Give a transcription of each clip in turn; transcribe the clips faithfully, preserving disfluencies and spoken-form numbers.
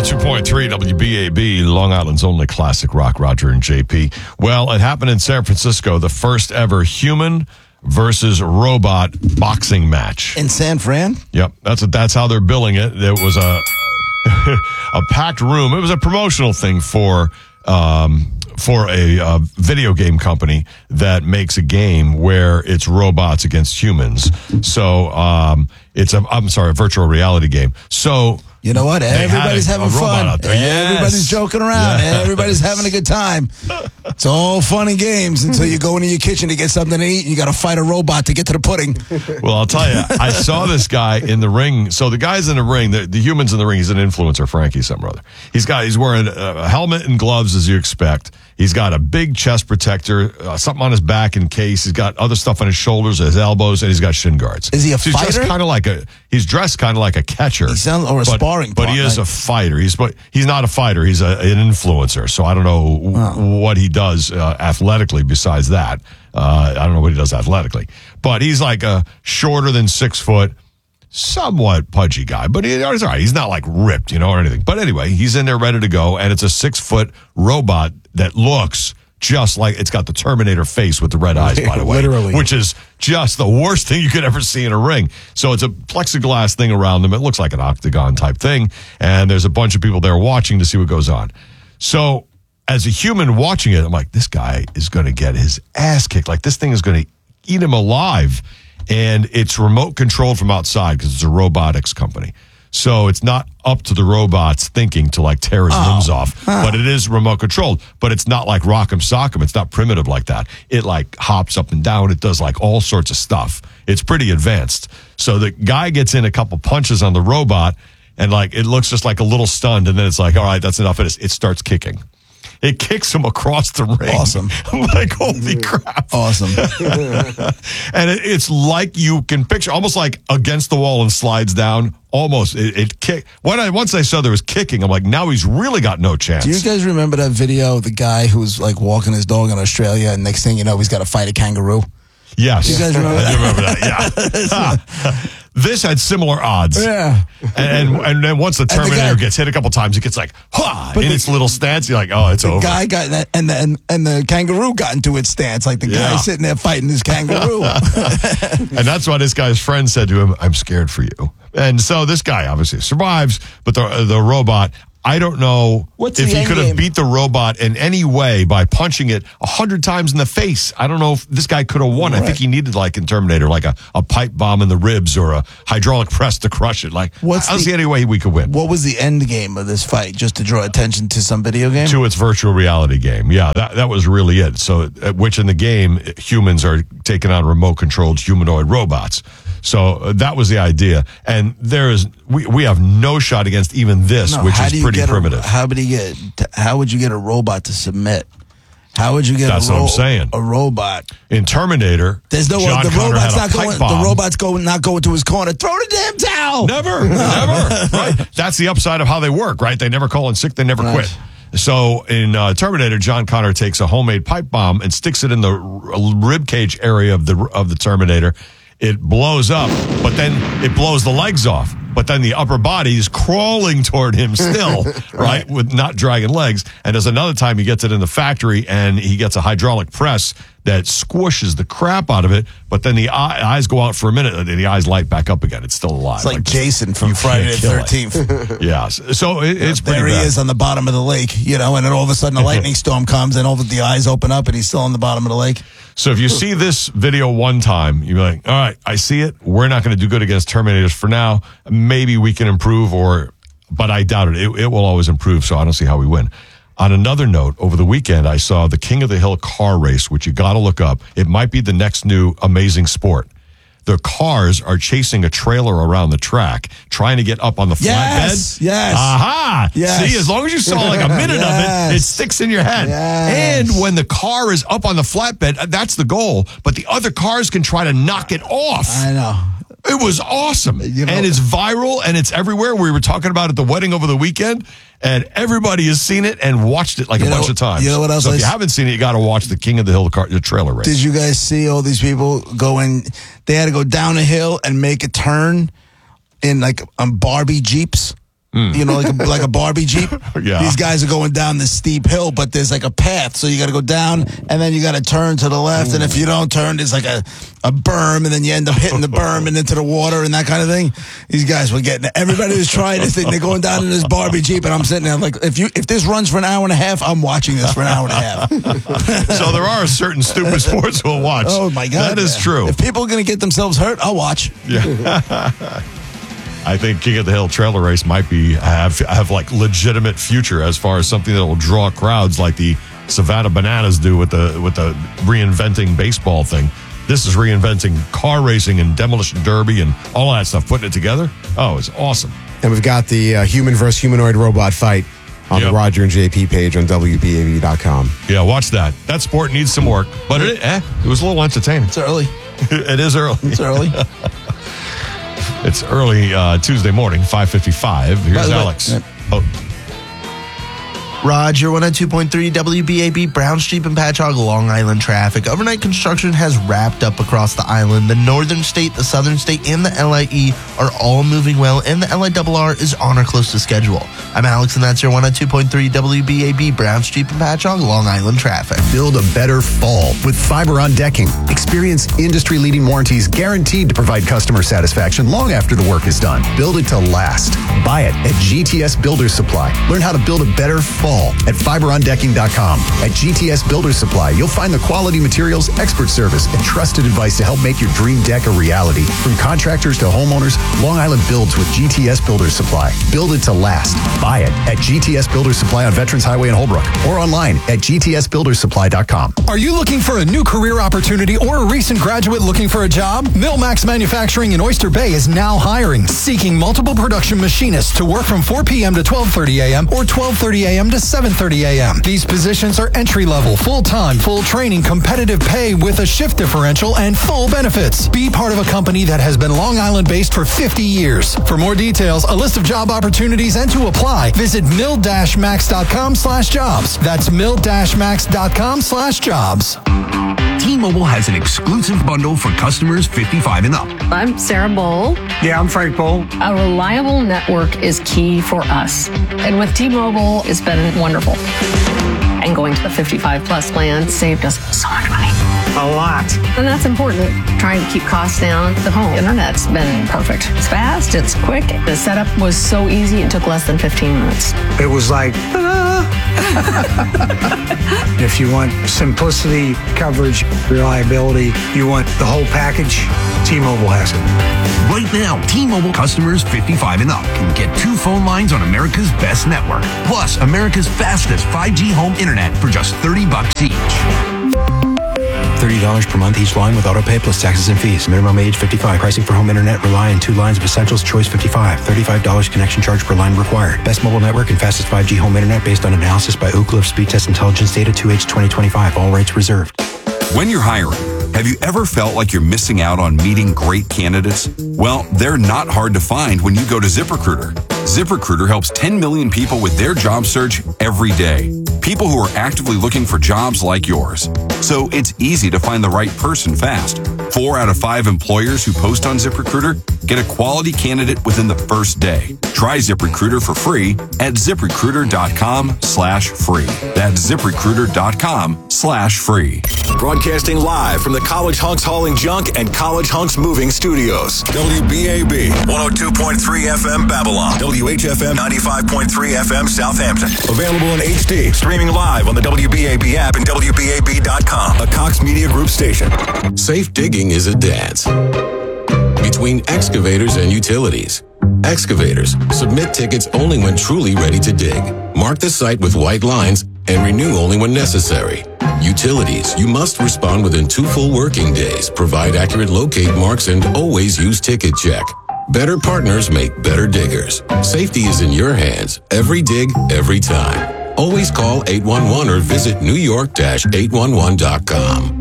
oh two point three W B A B, Long Island's only classic rock, Roger and J P. Well, it happened in San Francisco, the first ever human versus robot boxing match. In San Fran? Yep, that's what, that's how they're billing it. There was a a packed room. It was a promotional thing for um, for a uh, video game company that makes a game where it's robots against humans. So um, it's a I'm sorry, a virtual reality game. So. You know what? Everybody's a, having a fun. Yes. Everybody's joking around. Yeah. Everybody's having a good time. It's all fun and games until you go into your kitchen to get something to eat and you got to fight a robot to get to the pudding. Well, I'll tell you, I saw this guy in the ring. So the guy's in the ring, the, the human's in the ring. He's an influencer, Frankie, some brother. He's got, he's wearing a helmet and gloves as you expect. He's got a big chest protector, uh, something on his back in case. He's got other stuff on his shoulders, his elbows, and he's got shin guards. Is he a so fighter? He's dressed kind of like a. He's dressed kind of like a catcher. He sounds or a but, sparring. But he is a fighter. He's but he's not a fighter. He's a, an influencer. So I don't know oh. what he does uh, athletically besides that. Uh, I don't know what he does athletically. But he's like a shorter than six foot. Somewhat pudgy guy, but he, he's all right. He's not like ripped, you know, or anything. But anyway, he's in there ready to go, and it's a six-foot robot that looks just like it's got the Terminator face with the red eyes, by the way. Literally. Which is just the worst thing you could ever see in a ring. So it's a plexiglass thing around them. It looks like an octagon type thing, and there's a bunch of people there watching to see what goes on. So as a human watching it, I'm like, this guy is going to get his ass kicked. Like, this thing is going to eat him alive. And it's remote controlled from outside because it's a robotics company. So it's not up to the robot's thinking to like tear his oh. limbs off. Huh. But it is remote controlled. But it's not like Rock'em Sock'em. It's not primitive like that. It like hops up and down. It does like all sorts of stuff. It's pretty advanced. So the guy gets in a couple punches on the robot and like it looks just like a little stunned. And then it's like, all right, that's enough of this. It starts kicking. It kicks him across the ring. Awesome. I'm like, holy crap. Awesome. And it, it's like you can picture, almost like against the wall and slides down. Almost. It, it kick. When I, once I saw there was kicking, I'm like, now he's really got no chance. Do you guys remember that video of the guy who was like walking his dog in Australia and next thing you know, he's got to fight a kangaroo? Yes. You guys remember I that? do remember that, yeah. This had similar odds. Yeah. And, and and then once the Terminator the guy, gets hit a couple times, it gets like, ha, in the, its little stance. You're like, oh, it's the over. The guy got that, and the, and, and the kangaroo got into its stance. Like the yeah. guy sitting there fighting this kangaroo. And that's why this guy's friend said to him, I'm scared for you. And so this guy obviously survives, but the the robot, I don't know What's if the he could end have game? beat the robot in any way by punching it a hundred times in the face. I don't know if this guy could have won. Right. I think he needed, like in Terminator, like a, a pipe bomb in the ribs or a hydraulic press to crush it. Like, What's I don't the- see any way we could win. What was the end game of this fight? Just to draw attention to some video game? To its virtual reality game. Yeah, that, that was really it. So, uh, which in the game, humans are taking on remote-controlled humanoid robots. So uh, that was the idea. And there is, we, we have no shot against even this, No, which how is do you pretty get primitive. A, how would you get? How would you get a robot to submit? How would you get That's a, what ro- I'm saying. a robot? In Terminator, There's no John the Connor robot's had a not pipe going. bomb. The robot's going not going to his corner. Throw the damn towel. Never, never. Right. That's the upside of how they work, right? They never call in sick. They never Right. quit. So in uh, Terminator, John Connor takes a homemade pipe bomb and sticks it in the r- rib cage area of the of the Terminator. It blows up, but then it blows the legs off. But then the upper body is crawling toward him still, right, with not dragging legs. And there's another time he gets it in the factory, and he gets a hydraulic press that squishes the crap out of it. But then the eye, eyes go out for a minute, and the eyes light back up again. It's still alive. It's like, like Jason from you Friday the can't kill it. thirteenth. Yeah, so it, it's pretty There he bad. is on the bottom of the lake, you know, and then all of a sudden a lightning storm comes, and all of the eyes open up, and he's still on the bottom of the lake. So if you see this video one time, you're like, all right, I see it. We're not going to do good against Terminators for now. Maybe we can improve, or, but I doubt it. it. It will always improve, so I don't see how we win. On another note, over the weekend, I saw the King of the Hill car race, which you got to look up. It might be the next new amazing sport. The cars are chasing a trailer around the track, trying to get up on the Yes, flatbed. yes. Aha! Yes. See, as long as you saw like a minute Yes. of it, it sticks in your head. Yes. And when the car is up on the flatbed, that's the goal. But the other cars can try to knock it off. I know. It was awesome. You know- and it's viral and it's everywhere. We were talking about it at the wedding over the weekend, and everybody has seen it and watched it like You a know- bunch of times. you know what else So I if you s- haven't seen it, you got to watch the King of the Hill car, the trailer race. Did you guys see all these people going? They had to go down a hill and make a turn in like um, Barbie Jeeps. Mm. You know, like a, like a Barbie Jeep. Yeah. These guys are going down this steep hill, but there's like a path. So you got to go down, and then you got to turn to the left. Mm. And if you don't turn, there's like a, a berm, and then you end up hitting the berm and into the water and that kind of thing. These guys were getting it. Everybody was trying this thing. They're going down in this Barbie Jeep, and I'm sitting there like, if you if this runs for an hour and a half, I'm watching this for an hour and a half. So there are certain stupid sports we'll watch. Oh, my God. That is man. true. If people are going to get themselves hurt, I'll watch. Yeah. I think King of the Hill trailer race might be have have like legitimate future as far as something that will draw crowds like the Savannah Bananas do with the with the reinventing baseball thing. This is reinventing car racing and demolition derby and all that stuff, putting it together. Oh, it's awesome. And we've got the uh, human versus humanoid robot fight on Yep. the Roger and J P page on W B A B dot com. Yeah, watch that. That sport needs some work, but it eh, it was a little entertaining. It's early. It is early. It's early. It's early uh, Tuesday morning, five fifty-five. Here's By the way- Alex. Oh, Roger, one oh two point three W B A B, Brown Street and Patchogue, Long Island traffic. Overnight construction has wrapped up across the island. The northern state, the southern state, and the L I E are all moving well, and the L I R R is on or close to schedule. I'm Alex, and that's your one oh two point three W B A B, Brown Street and Patchogue, Long Island traffic. Build a better fall with Fiber on Decking. Experience industry-leading warranties guaranteed to provide customer satisfaction long after the work is done. Build it to last. Buy it at G T S Builders Supply. Learn how to build a better fall at fiber on decking dot com. At G T S Builders Supply, you'll find the quality materials, expert service, and trusted advice to help make your dream deck a reality. From contractors to homeowners, Long Island builds with G T S Builders Supply. Build it to last. Buy it at G T S Builders Supply on Veterans Highway in Holbrook or online at G T S builders supply dot com. Are you looking for a new career opportunity or a recent graduate looking for a job? Millmax Manufacturing in Oyster Bay is now hiring, seeking multiple production machinists to work from four p.m. to twelve thirty a.m. or twelve thirty a.m. to seven thirty a.m. These positions are entry-level, full-time, full training, competitive pay with a shift differential and full benefits. Be part of a company that has been Long Island-based for fifty years. For more details, a list of job opportunities, and to apply, visit mill dash max dot com slash jobs. That's mill dash max dot com slash jobs. T-Mobile has an exclusive bundle for customers fifty-five and up. I'm Sarah Bowl. Yeah, I'm Frank Bowl. A reliable network is key for us. And with T-Mobile, it's been wonderful. And going to the fifty-five plus plan saved us so much money. A lot. And that's important. Trying to keep costs down. The home internet's been perfect. It's fast, it's quick. The setup was so easy, it took less than fifteen minutes. It was like, ah. If you want simplicity, coverage, reliability, you want the whole package, T-Mobile has it. Right now, T-Mobile customers fifty-five and up can get two phone lines on America's best network, plus America's fastest five G home internet for just thirty bucks each. thirty dollars per month each line with autopay plus taxes and fees. Minimum age fifty-five. Pricing for home internet rely on two lines of Essentials Choice fifty-five. thirty-five dollars connection charge per line required. Best mobile network and fastest five G home internet based on analysis by Oak Cliff Speed Test Intelligence Data two H twenty twenty-five. All rights reserved. When you're hiring, have you ever felt like you're missing out on meeting great candidates? Well, they're not hard to find when you go to ZipRecruiter. ZipRecruiter helps ten million people with their job search every day. People who are actively looking for jobs like yours. So it's easy to find the right person fast. Four out of five employers who post on ZipRecruiter get a quality candidate within the first day. Try ZipRecruiter for free at ZipRecruiter.com slash free. That's ZipRecruiter.com slash free. Broadcasting live from the College Hunks Hauling Junk and College Hunks Moving Studios. W B A B one oh two point three F M Babylon. W H F M ninety-five point three F M Southampton. Available in H D. Streaming live on the W B A B app and W B A B dot com. A Cox Media Group station. Safe digging is a dance between excavators and utilities. Excavators submit tickets only when truly ready to dig. Mark the site with white lines and renew only when necessary. Utilities, you must respond within two full working days, provide accurate locate marks, and always use Ticket Check. Better partners make better diggers. Safety is in your hands. Every dig, every time. Always call eight one one or visit new york dash eight one one dot com.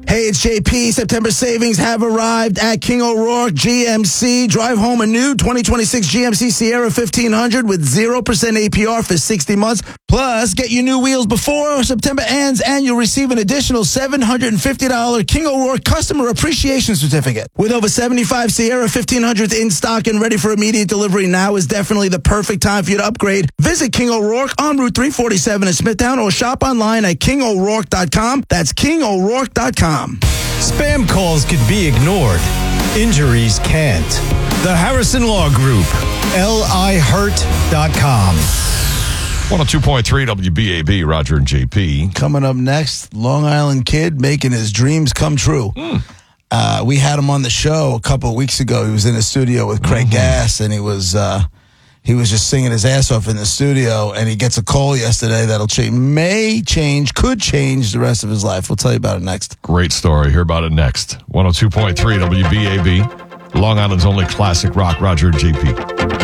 Hey, it's J P. September savings have arrived at King O'Rourke G M C. Drive home a new twenty twenty-six G M C Sierra fifteen hundred with zero percent A P R for sixty months. Plus, get your new wheels before September ends, and you'll receive an additional seven hundred fifty dollars King O'Rourke Customer Appreciation Certificate. With over seventy-five Sierra fifteen hundreds in stock and ready for immediate delivery, now is definitely the perfect time for you to upgrade. Visit King O'Rourke on Route three forty-seven in Smithtown or shop online at king o'rourke dot com. That's king o'rourke dot com. Spam calls could be ignored. Injuries can't. The Harrison Law Group, L I hurt dot com. one oh two point three W B A B, Roger and J P. Coming up next, Long Island kid making his dreams come true. Mm. Uh, we had him on the show a couple of weeks ago. He was in the studio with Craig mm-hmm. Gass, and he was uh, he was just singing his ass off in the studio, and he gets a call yesterday that'll change, may change, could change the rest of his life. We'll tell you about it next. Great story. Hear about it next. one oh two point three W B A B, Long Island's only classic rock, Roger and J P.